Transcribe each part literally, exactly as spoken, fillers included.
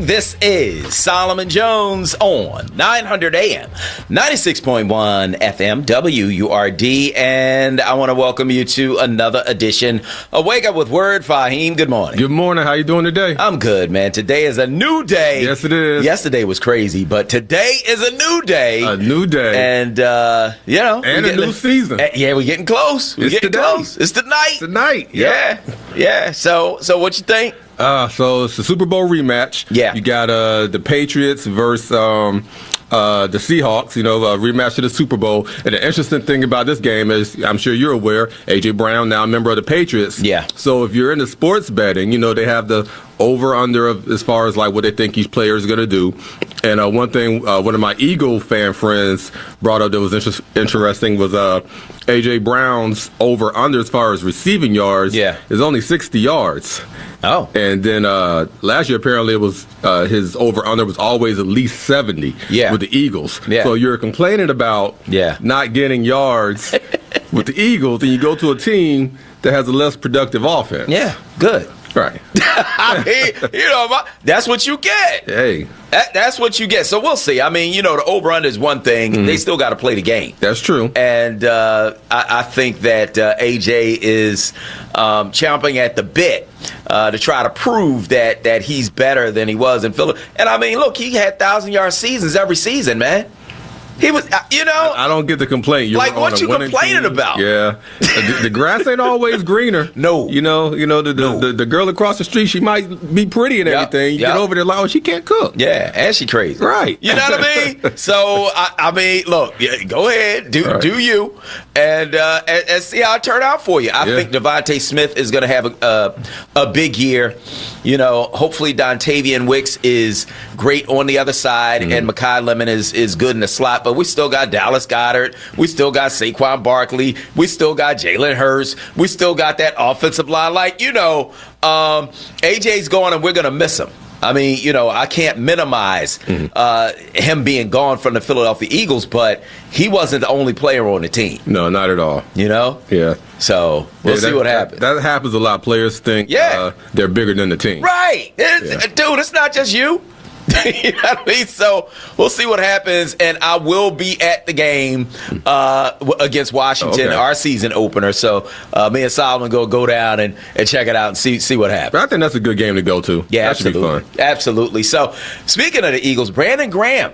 This is Solomon Jones on nine hundred A M, ninety-six point one F M, W U R D, and I want to welcome you to another edition of Wake Up with Word. Fahim, good morning. Good morning. How you doing today? I'm good, man. Today is a new day. Yes, it is. Yesterday was crazy, but today is a new day. A new day. And, uh, you know. And a new season. Uh, yeah, we're getting close. We're it's getting today. close. It's tonight. Tonight. Yeah. Yep. Yeah. So, so what you think? Uh, so it's the Super Bowl rematch. Yeah. You got uh, the Patriots versus um, uh, the Seahawks, you know, a rematch of the Super Bowl. And the interesting thing about this game is, I'm sure you're aware, A J. Brown, now a member of the Patriots. Yeah. So if you're into sports betting, you know, they have the over-under of as far as like what they think each player is going to do. And uh, one thing, uh, one of my Eagle fan friends brought up that was inter- interesting was uh, A J. Brown's over-under as far as receiving yards yeah. is only sixty yards. Oh. And then uh, last year, apparently, it was uh, his over-under was always at least seventy yeah. with the Eagles. Yeah. So you're complaining about yeah. not getting yards with the Eagles, and you go to a team that has a less productive offense. Yeah, good. Right. I mean, you know, that's what you get. Hey. That, that's what you get. So we'll see. I mean, you know, the over-under is one thing. Mm-hmm. They still got to play the game. That's true. And uh, I, I think that uh, A J is um, chomping at the bit uh, to try to prove that that he's better than he was in Philly. And, I mean, look, he had thousand-yard seasons every season, man. He was, you know. I don't get the complaint. You're like, what you complaining team. about? Yeah. the, the grass ain't always greener. No. You know, you know the the, no. the the girl across the street, she might be pretty and yep. everything. You yep. get over there, like, oh, she can't cook. Yeah, and she crazy. Right. You know what I mean? So, I, I mean, look, yeah, go ahead, do right. do you, and, uh, and and see how it turned out for you. I yeah. think Devontae Smith is going to have a, a a big year. You know, hopefully Dontavian Wicks is great on the other side, mm-hmm. and Mekhi Lemon is, is good in the slot, but we still got Dallas Goedert. We still got Saquon Barkley. We still got Jalen Hurts. We still got that offensive line. Like, you know, um, A J's going and we're going to miss him. I mean, you know, I can't minimize mm-hmm. uh, him being gone from the Philadelphia Eagles, but he wasn't the only player on the team. No, not at all. You know? Yeah. So we'll yeah, see that, what happens. That, that happens a lot. Players think yeah. uh, they're bigger than the team. Right. Yeah. Dude, it's not just you. You know what I mean? So we'll see what happens, and I will be at the game uh, against Washington, okay. our season opener. So uh, me and Solomon go go down and, and check it out and see see what happens. I think that's a good game to go to. Yeah, that absolutely. should be fun. Absolutely. So speaking of the Eagles, Brandon Graham,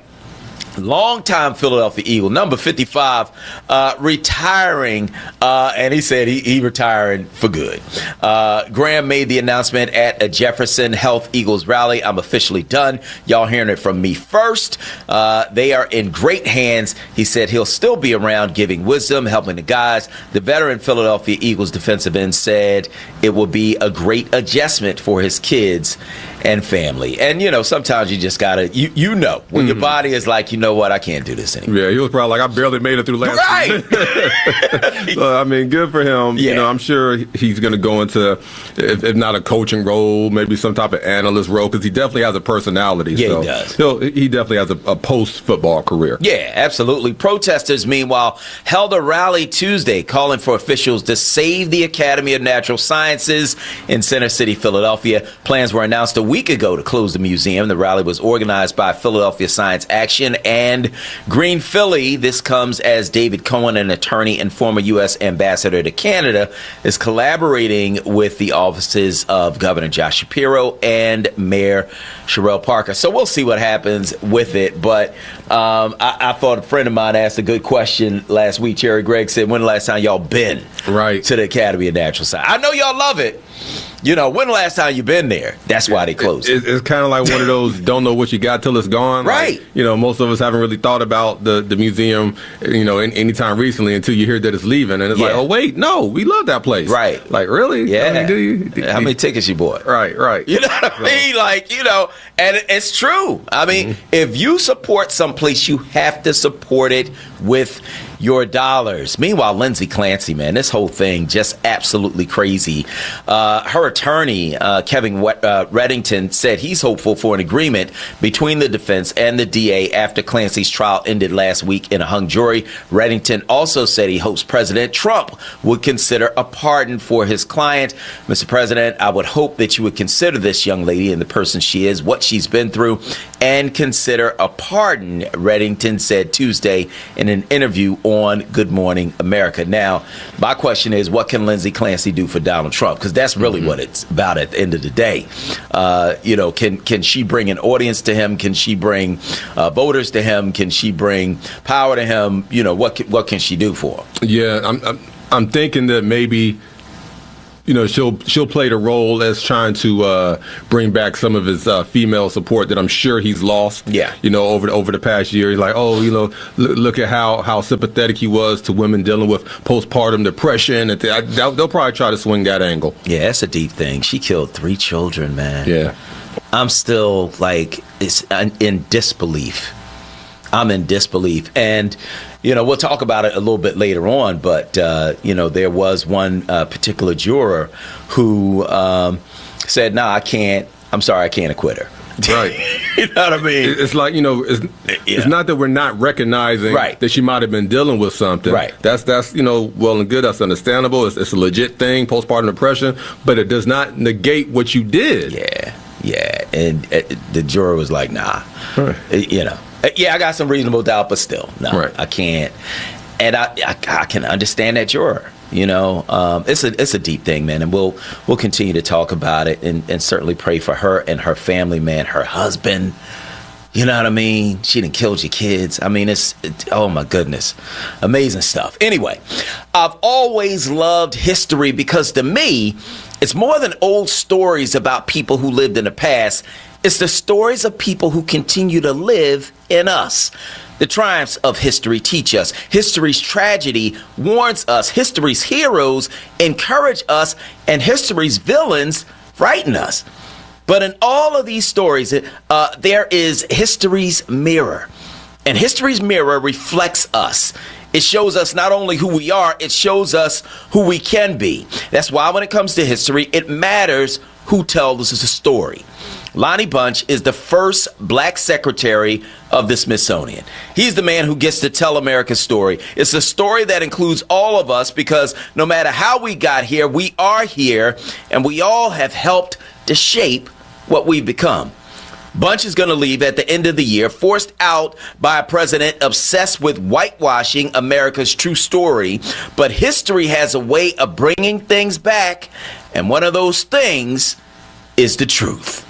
longtime Philadelphia Eagle, number fifty-five, uh, retiring, uh, and he said he, he retiring for good. Uh, Graham made the announcement at a Jefferson Health Eagles rally. I'm officially done. Y'all hearing it from me first. Uh, they are in great hands. He said he'll still be around giving wisdom, helping the guys. The veteran Philadelphia Eagles defensive end said it will be a great adjustment for his kids and family. And, you know, sometimes you just got to, you, you know, when mm-hmm. your body is like, you know what, I can't do this anymore. Yeah, he was probably like, I barely made it through last right. season. So, I mean, good for him. Yeah. You know, I'm sure he's going to go into, if, if not a coaching role, maybe some type of analyst role, because he definitely has a personality. Yeah, so he does. He'll, he definitely has a, a post-football career. Yeah, absolutely. Protesters, meanwhile, held a rally Tuesday calling for officials to save the Academy of Natural Sciences in Center City, Philadelphia. Plans were announced a week ago to close the museum. The rally was organized by Philadelphia Science Action and Green Philly. This comes as David Cohen, an attorney and former U S ambassador to Canada, is collaborating with the offices of Governor Josh Shapiro and Mayor Sherrell Parker. So we'll see what happens with it. But um, I, I thought a friend of mine asked a good question last week. Jerry Gregg said, when the last time y'all been right. to the Academy of Natural Science? I know y'all love it. You know, when the last time you been there? That's why they closed it. it. It's kind of like one of those don't know what you got till it's gone. Right. Like, you know, most of us haven't really thought about the, the museum, you know, in, anytime recently until you hear that it's leaving. And it's yeah. like, oh, wait, no, we love that place. Right. Like, really? Yeah. I mean, do you? Do, How many tickets you bought? Right, right. You know what I mean? Like, you know, and it's true. I mean, mm-hmm. if you support someplace, you have to support it with your dollars. Meanwhile, Lindsay Clancy, man, this whole thing just absolutely crazy. Uh, her attorney, uh, Kevin uh, Reddington, said he's hopeful for an agreement between the defense and the D A after Clancy's trial ended last week in a hung jury. Reddington also said he hopes President Trump would consider a pardon for his client. Mister President, I would hope that you would consider this young lady and the person she is, what she's been through, and consider a pardon, Reddington said Tuesday in an interview on Good Morning America. Now, my question is, what can Lindsay Clancy do for Donald Trump? Because that's really mm-hmm. what it's about at the end of the day. Uh, you know, can can she bring an audience to him? Can she bring uh, voters to him? Can she bring power to him? You know, what can, what can she do for him? Yeah, I'm, I'm I'm thinking that maybe, you know, she'll she'll play the role as trying to uh, bring back some of his uh, female support that I'm sure he's lost. Yeah. You know, over the, over the past year, he's like, oh, you know, look, look at how, how sympathetic he was to women dealing with postpartum depression. And th- I, they'll, they'll probably try to swing that angle. Yeah, that's a deep thing. She killed three children, man. Yeah. I'm still like it's in disbelief. I'm in disbelief. And, you know, we'll talk about it a little bit later on. But, uh, you know, there was one uh, particular juror who um, said, no, nah, I can't. I'm sorry, I can't acquit her. Right. You know what I mean? It's like, you know, it's, yeah. it's not that we're not recognizing right. that she might have been dealing with something. Right. That's, that's you know, well and good. That's understandable. It's, it's a legit thing, postpartum depression. But it does not negate what you did. Yeah. Yeah. And uh, the juror was like, nah. Right. You know. Yeah, I got some reasonable doubt, but still, no, right. I can't. And I, I, I can understand that juror. You know, um, it's a it's a deep thing, man, and we'll we'll continue to talk about it, and, and certainly pray for her and her family, man, her husband. You know what I mean? She done killed your kids. I mean, it's, it, oh my goodness, amazing stuff. Anyway, I've always loved history because to me, it's more than old stories about people who lived in the past. It's the stories of people who continue to live in us. The triumphs of history teach us. History's tragedy warns us. History's heroes encourage us. And history's villains frighten us. But in all of these stories, uh, there is history's mirror. And history's mirror reflects us. It shows us not only who we are, it shows us who we can be. That's why when it comes to history, it matters who tells us a story. Lonnie Bunch is the first black secretary of the Smithsonian. He's the man who gets to tell America's story. It's a story that includes all of us because no matter how we got here, we are here, and we all have helped to shape what we've become. Bunch is going to leave at the end of the year, forced out by a president obsessed with whitewashing America's true story. But history has a way of bringing things back, and one of those things is the truth.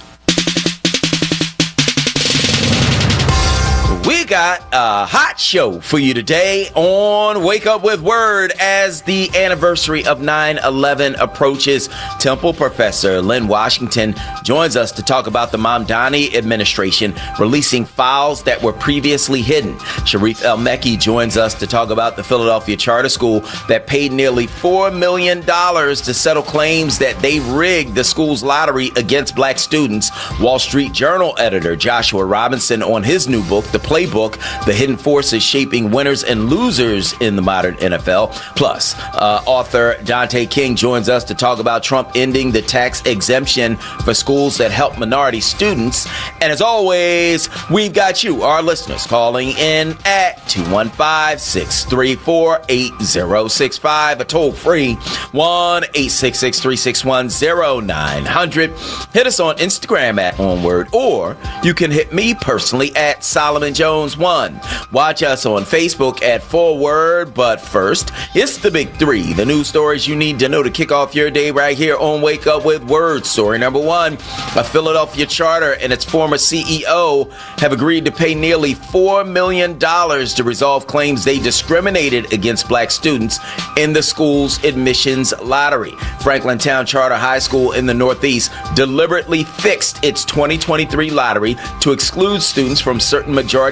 We got a hot show for you today on Wake Up With Word as the anniversary of nine eleven approaches. Temple professor Lynn Washington joins us to talk about the Mamdani administration releasing files that were previously hidden. Sharif El-Mekki joins us to talk about the Philadelphia charter school that paid nearly four million dollars to settle claims that they rigged the school's lottery against black students. Wall Street Journal editor Joshua Robinson on his new book, The Playbook, The Hidden Forces Shaping Winners and Losers in the Modern N F L. Plus, uh, author Dante King joins us to talk about Trump ending the tax exemption for schools that help minority students. And as always, we've got you, our listeners, calling in at two one five, six three four, eight zero six five, a toll-free one eight six six, three six one, zero nine hundred. Hit us on Instagram at Onward, or you can hit me personally at Solomon Jones one. Watch us on Facebook at Forward. But first, it's the big three, the news stories you need to know to kick off your day right here on Wake Up With Word. Story number one, a Philadelphia charter and its former C E O have agreed to pay nearly four million dollars to resolve claims they discriminated against black students in the school's admissions lottery. Franklin Town Charter High School in the Northeast deliberately fixed its twenty twenty-three lottery to exclude students from certain majority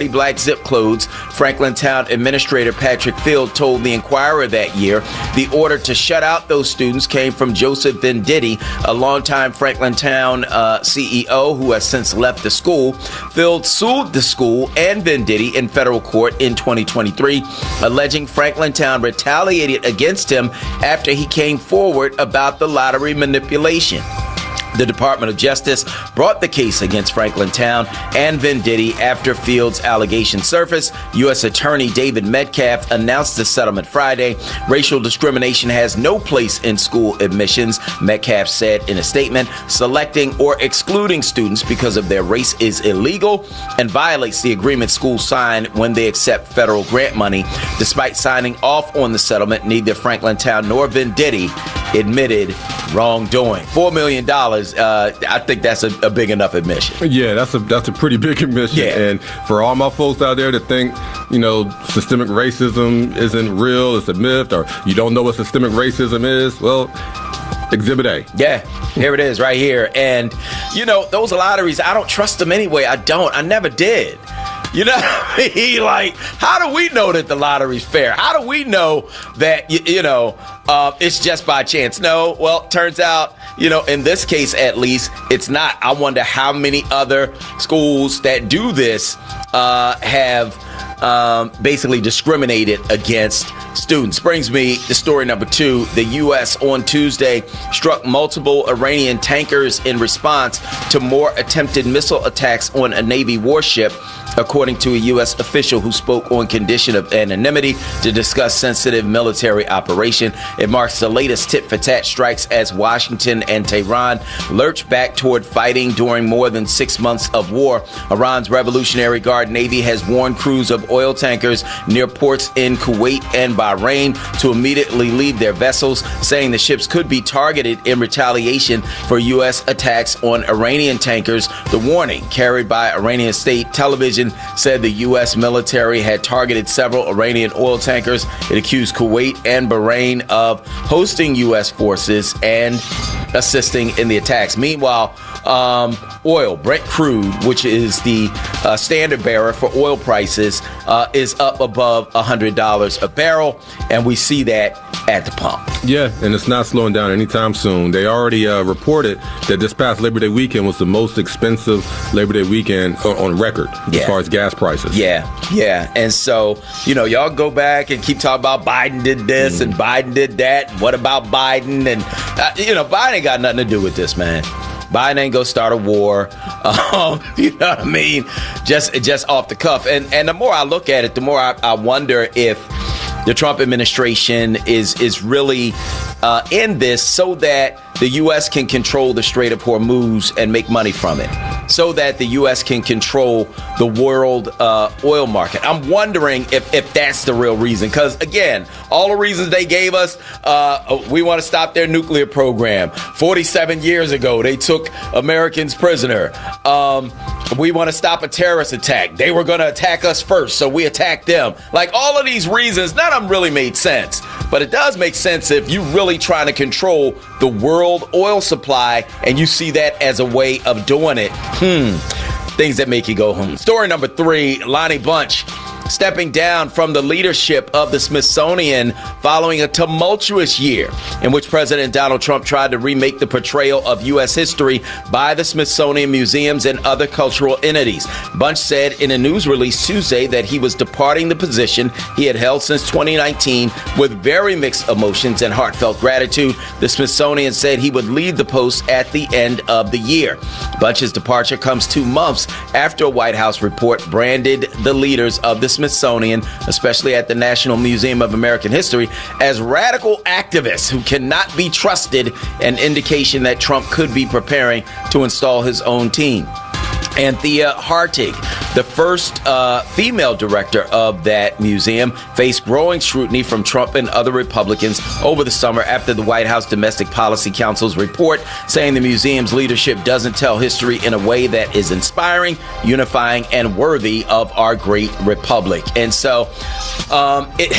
black zip codes, Franklintown Administrator Patrick Field told the Inquirer that year the order to shut out those students came from Joseph Venditti, a longtime Franklintown uh, C E O who has since left the school. Field sued the school and Venditti in federal court in twenty twenty-three, alleging Franklintown retaliated against him after he came forward about the lottery manipulation. The Department of Justice brought the case against Franklintown and Venditti after Field's allegations surfaced. U S Attorney David Metcalf announced the settlement Friday. Racial discrimination has no place in school admissions, Metcalf said in a statement. Selecting or excluding students because of their race is illegal and violates the agreement schools sign when they accept federal grant money. Despite signing off on the settlement, neither Franklintown nor Venditti admitted wrongdoing. Four million dollars. Uh, I think that's a, a big enough admission. Yeah, that's a that's a pretty big admission. Yeah. And for all my folks out there that think, you know, systemic racism isn't real, it's a myth, or you don't know what systemic racism is, well, Exhibit A. Yeah, here it is right here. And, you know, those lotteries, I don't trust them anyway. I don't. I never did. You know what I mean? Like, how do we know that the lottery's fair? How do we know that, you, you know, uh, it's just by chance? No, well, turns out, you know, in this case, at least, it's not. I wonder how many other schools that do this uh, have um, basically discriminated against students. Brings me to story number two. The U S on Tuesday struck multiple Iranian tankers in response to more attempted missile attacks on a Navy warship, according to a U S official who spoke on condition of anonymity to discuss sensitive military operation. It marks the latest tit-for-tat strikes as Washington and Tehran lurch back toward fighting during more than six months of war. Iran's Revolutionary Guard Navy has warned crews of oil tankers near ports in Kuwait and Bahrain to immediately leave their vessels, saying the ships could be targeted in retaliation for U S attacks on Iranian tankers. The warning, carried by Iranian state television, said the U S military had targeted several Iranian oil tankers. It accused Kuwait and Bahrain of hosting U S forces and assisting in the attacks. Meanwhile, um, oil, Brent crude, which is the uh, standard bearer for oil prices, uh, is up above one hundred dollars a barrel, and we see that at the pump. Yeah, and it's not slowing down anytime soon. They already uh, reported that this past Labor Day weekend was the most expensive Labor Day weekend on, on record yeah. as far as gas prices. Yeah, yeah. And so, you know, y'all go back and keep talking about Biden did this mm. and Biden did that. What about Biden? And, uh, you know, Biden ain't got nothing to do with this, man. Biden ain't gonna start a war. Um, you know what I mean? Just just off the cuff. And and the more I look at it, the more I, I wonder if the Trump administration is is really uh, in this so that the U S can control the Strait of Hormuz and make money from it, so that the U S can control the world uh, oil market. I'm wondering if, if that's the real reason. Because, again, all the reasons they gave us, uh, we want to stop their nuclear program. forty-seven years ago, they took Americans prisoner. Um, we want to stop a terrorist attack. They were going to attack us first, so we attacked them. Like, all of these reasons, none of them really made sense. But it does make sense if you're really trying to control the world oil supply and you see that as a way of doing it. Hmm. Things that make you go, hmm. Story number three, Lonnie Bunch stepping down from the leadership of the Smithsonian following a tumultuous year in which President Donald Trump tried to remake the portrayal of U S history by the Smithsonian museums and other cultural entities. Bunch said in a news release Tuesday that he was departing the position he had held since twenty nineteen with very mixed emotions and heartfelt gratitude. The Smithsonian said he would leave the post at the end of the year. Bunch's departure comes two months after a White House report branded the leaders of the Smithsonian, especially at the National Museum of American History, as radical activists who cannot be trusted, an indication that Trump could be preparing to install his own team. Anthea Hartig, the first uh, female director of that museum, faced growing scrutiny from Trump and other Republicans over the summer after the White House Domestic Policy Council's report saying the museum's leadership doesn't tell history in a way that is inspiring, unifying, and worthy of our great republic. And so um, it,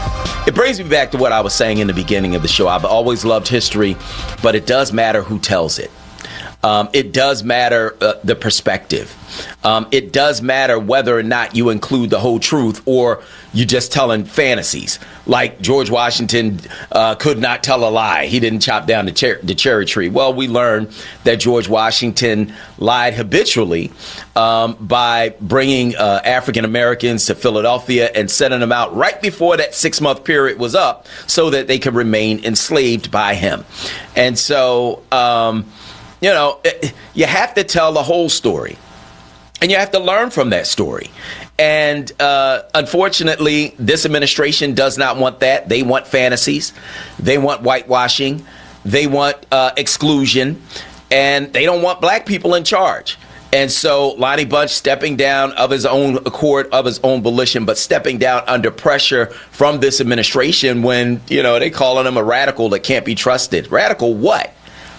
it brings me back to what I was saying in the beginning of the show. I've always loved history, but it does matter who tells it. Um, it does matter uh, the perspective. Um, it does matter whether or not you include the whole truth or you're just telling fantasies. Like George Washington uh, could not tell a lie. He didn't chop down the, cher- the cherry tree. Well, we learned that George Washington lied habitually um, by bringing uh, African Americans to Philadelphia and sending them out right before that six-month period was up so that they could remain enslaved by him. And so, um, you know, you have to tell the whole story. And you have to learn from that story. And uh, unfortunately, this administration does not want that. They want fantasies. They want whitewashing. They want uh, exclusion. And they don't want black people in charge. And so Lonnie Bunch stepping down of his own accord, of his own volition, but stepping down under pressure from this administration when, you know, they calling him a radical that can't be trusted. Radical what?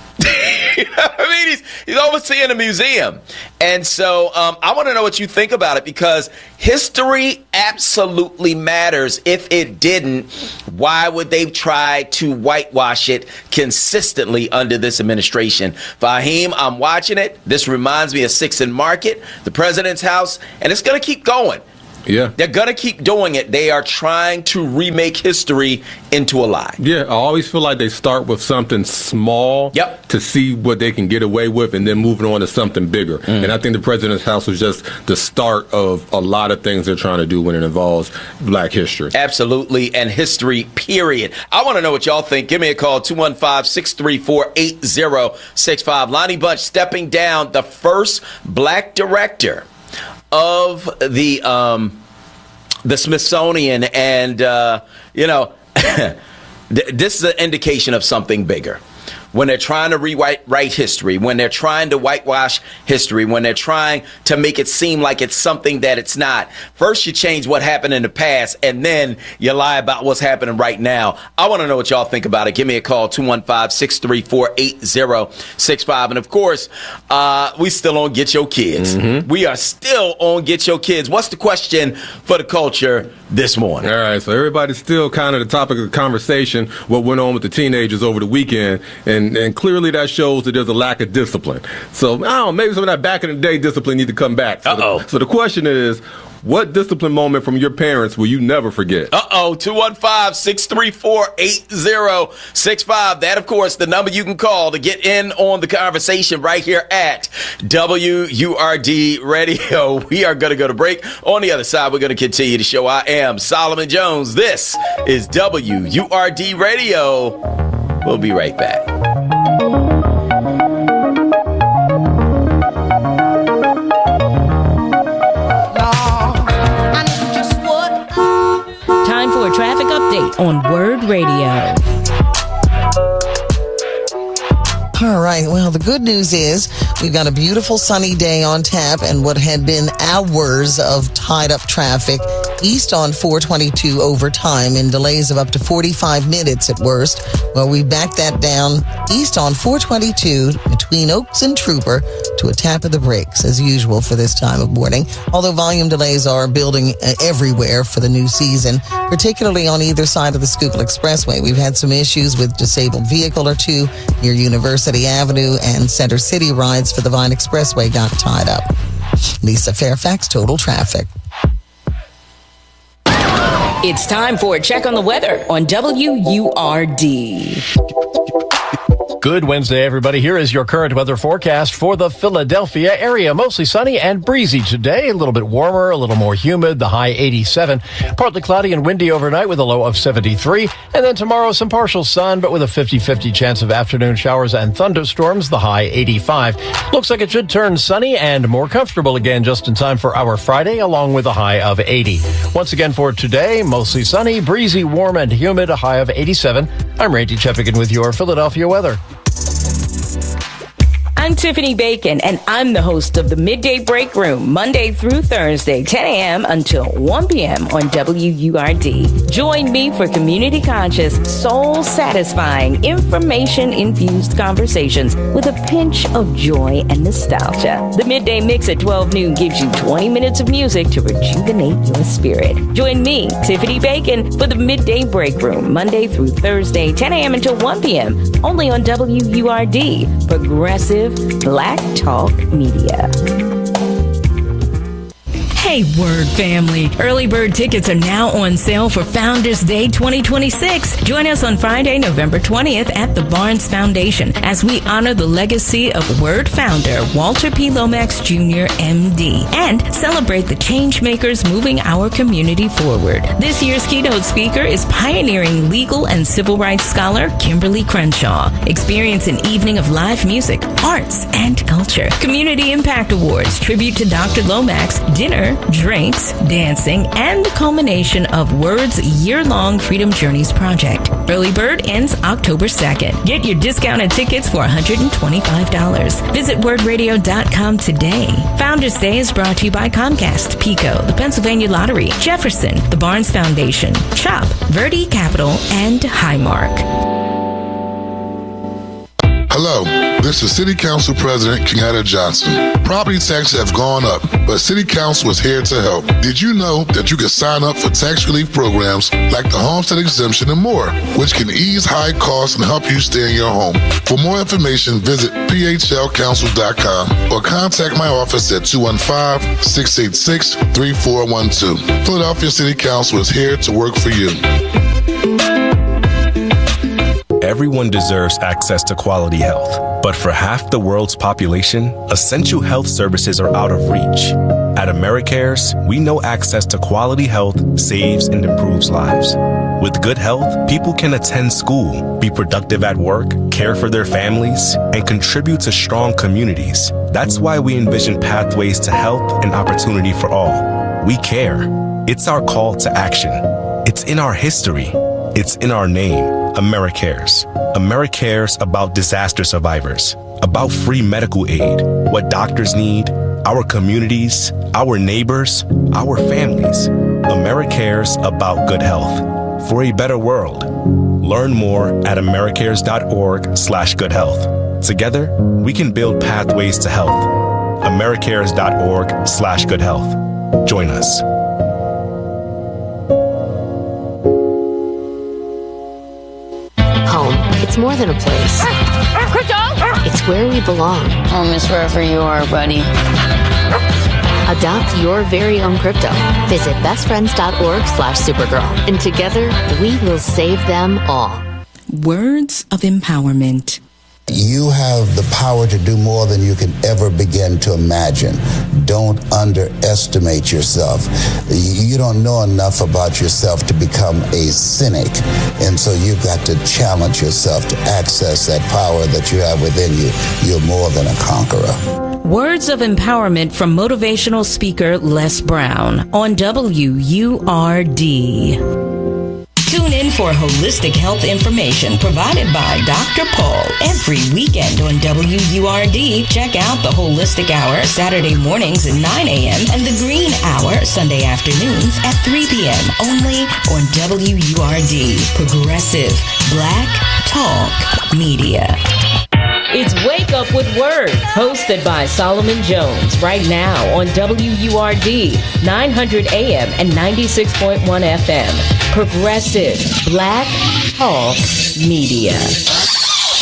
You know what I mean, he's, he's overseeing a museum. And so um, I want to know what you think about it, because history absolutely matters. If it didn't, why would they try to whitewash it consistently under this administration? Fahim, I'm watching it. This reminds me of Sixth and Market, the president's house, and it's going to keep going. Yeah. They're going to keep doing it. They are trying to remake history into a lie. Yeah, I always feel like they start with something small yep. to see what they can get away with and then moving on to something bigger. Mm. And I think the president's house was just the start of a lot of things they're trying to do when it involves black history. Absolutely, and history, period. I want to know what y'all think. Give me a call, two one five, six three four, eight zero six five. Lonnie Bunch stepping down, the first black director of the um, the Smithsonian, and uh, you know, this is an indication of something bigger. When they're trying to rewrite write history, when they're trying to whitewash history, when they're trying to make it seem like it's something that it's not. First, you change what happened in the past, and then you lie about what's happening right now. I want to know what y'all think about it. Give me a call, two one five, six three four, eight zero six five. And, of course, uh, we still on Get Your Kids. Mm-hmm. We are still on Get Your Kids. What's the question for the culture this morning? All right, so everybody's still kind of the topic of the conversation, what went on with the teenagers over the weekend. And And, and clearly that shows that there's a lack of discipline. So, I don't know, maybe some of that back in the day discipline need to come back. So Uh-oh. The, so the question is, what discipline moment from your parents will you never forget? Uh-oh, two one five, six three four, eight zero six five. That, of course, the number you can call to get in on the conversation right here at W U R D Radio. We are going to go to break. On the other side, we're going to continue the show. I am Solomon Jones. This is W U R D Radio. We'll be right back. Time for a traffic update on Word Radio. All right. Well, the good news is we've got a beautiful sunny day on tap, and what had been hours of tied up traffic east on four twenty-two over time and delays of up to forty-five minutes at worst. Well, we backed that down east on four twenty-two between Oaks and Trooper to a tap of the brakes as usual for this time of morning. Although volume delays are building uh, everywhere for the new season, particularly on either side of the Schuylkill Expressway. We've had some issues with disabled vehicle or two near University Avenue, and Center City rides for the Vine Expressway got tied up. Lisa Fairfax, Total Traffic. It's time for a check on the weather on W U R D. Good Wednesday, everybody. Here is your current weather forecast for the Philadelphia area. Mostly sunny and breezy today. A little bit warmer, a little more humid. The high eighty-seven. Partly cloudy and windy overnight with a low of seventy-three. And then tomorrow, some partial sun, but with a fifty-fifty chance of afternoon showers and thunderstorms. The high eighty-five. Looks like it should turn sunny and more comfortable again just in time for our Friday, along with a high of eighty. Once again for today, mostly sunny, breezy, warm, and humid. A high of eighty-seven. I'm Randy Cheppigan with your Philadelphia weather. I'm Tiffany Bacon, and I'm the host of the Midday Break Room, Monday through Thursday, ten a.m. until one p.m. on W U R D. Join me for community-conscious, soul-satisfying, information-infused conversations with a pinch of joy and nostalgia. The Midday Mix at twelve noon gives you twenty minutes of music to rejuvenate your spirit. Join me, Tiffany Bacon, for the Midday Break Room, Monday through Thursday, ten a.m. until one p.m., only on W U R D. For Progressive Black Talk Media. Hey, Word family. Early bird tickets are now on sale for Founders Day twenty twenty-six. Join us on Friday, November twentieth at the Barnes Foundation as we honor the legacy of Word founder Walter P. Lomax Junior M D and celebrate the change makers moving our community forward. This year's keynote speaker is pioneering legal and civil rights scholar Kimberly Crenshaw. Experience an evening of live music, arts, and culture. Community Impact Awards, tribute to Doctor Lomax, dinner, drinks, dancing, and the culmination of Word's year-long Freedom Journeys project. Early bird ends October second. Get your discounted tickets for one hundred twenty-five dollars. Visit word radio dot com today. Founders Day is brought to you by Comcast, Pico, the Pennsylvania Lottery, Jefferson, the Barnes Foundation, CHOP, Verde Capital, and Highmark. Hello, this is City Council President Kenyatta Johnson. Property taxes have gone up, but City Council is here to help. Did you know that you can sign up for tax relief programs like the homestead exemption and more, which can ease high costs and help you stay in your home? For more information, visit P H L council dot com or contact my office at two one five, six eight six, three four one two. Philadelphia City Council is here to work for you. Everyone deserves access to quality health, but for half the world's population, essential health services are out of reach. At AmeriCares, we know access to quality health saves and improves lives. With good health, people can attend school, be productive at work, care for their families, and contribute to strong communities. That's why we envision pathways to health and opportunity for all. We care. It's our call to action. It's in our history. It's in our name, AmeriCares. AmeriCares about disaster survivors, about free medical aid, what doctors need, our communities, our neighbors, our families. AmeriCares about good health, for a better world. Learn more at americares.org slash good health. Together, we can build pathways to health. americares.org slash good health. Join us. It's more than a place. It's where we belong. Home is wherever you are, buddy. Adopt your very own crypto. Visit bestfriends.org slash supergirl. And together, we will save them all. Words of empowerment. You have the power to do more than you can ever begin to imagine. Don't underestimate yourself. You don't know enough about yourself to become a cynic. And so you've got to challenge yourself to access that power that you have within you. You're more than a conqueror. Words of empowerment from motivational speaker Les Brown on W U R D. Tune in for holistic health information provided by Doctor Paul every weekend on W U R D. Check out the Holistic Hour Saturday mornings at nine a.m. and the Green Hour Sunday afternoons at three p.m. only on W U R D. Progressive Black Talk Media. It's Wake Up with Word, hosted by Solomon Jones, right now on W U R D, nine hundred A M and ninety-six point one F M. Progressive Black Talk Media.